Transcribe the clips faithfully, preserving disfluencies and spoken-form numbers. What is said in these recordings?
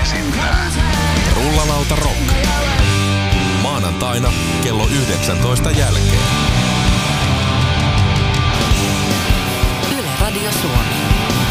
esittää Rullalauta Rock. Maanantaina kello yhdeksäntoista jälkeen. Yle Radio Suomi.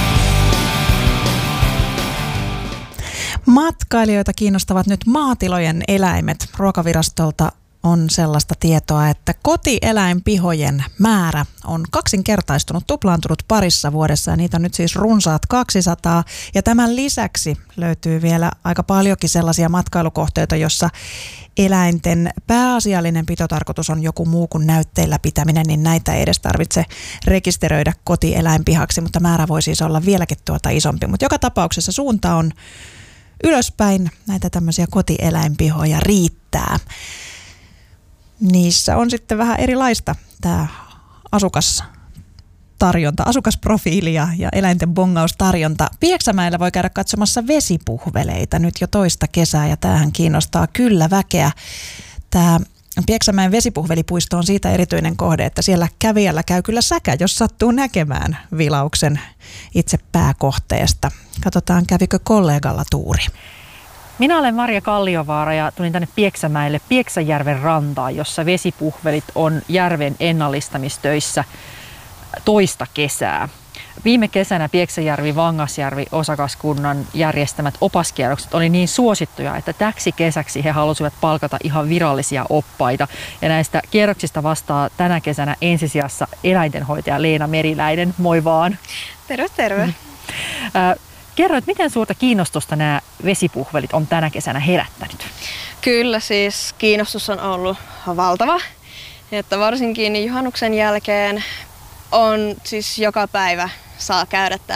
Matkailijoita kiinnostavat nyt maatilojen eläimet. Ruokavirastolta on sellaista tietoa, että kotieläinpihojen määrä on kaksinkertaistunut, tuplaantunut parissa vuodessa ja niitä on nyt siis runsaat kaksisataa. Ja tämän lisäksi löytyy vielä aika paljonkin sellaisia matkailukohteita, jossa eläinten pääasiallinen pitotarkoitus on joku muu kuin näytteillä pitäminen, niin näitä ei edes tarvitse rekisteröidä kotieläinpihaksi, mutta määrä voi siis olla vieläkin tuota isompi. Mutta joka tapauksessa suunta on ylöspäin, näitä tämmöisiä kotieläinpihoja riittää. Niissä on sitten vähän erilaista tämä asukastarjonta, asukasprofiili ja, ja eläinten bongaustarjonta. Pieksämäellä voi käydä katsomassa vesipuhveleita nyt jo toista kesää ja tämähän kiinnostaa kyllä väkeä. Tämä Pieksämäen vesipuhvelipuisto on siitä erityinen kohde, että siellä kävijällä käy kyllä säkä, jos sattuu näkemään vilauksen itse pääkohteesta. Katsotaan, kävikö kollegalla tuuri. Minä olen Marja Kalliovaara ja tulin tänne Pieksämäelle Pieksäjärven rantaan, jossa vesipuhvelit on järven ennallistamistöissä toista kesää. Viime kesänä Pieksäjärvi Vangasjärvi osakaskunnan järjestämät opaskierrokset oli niin suosittuja, että täksi kesäksi he halusivat palkata ihan virallisia oppaita. Ja näistä kierroksista vastaa tänä kesänä ensisijassa eläintenhoitaja Leena Meriläinen. Moi vaan. Terve, terve. Mm. Äh, Kerroit, miten suurta kiinnostusta nämä vesipuhvelit on tänä kesänä herättänyt? Kyllä, siis kiinnostus on ollut valtava. Että varsinkin juhannuksen jälkeen on siis joka päivä saa käydä täällä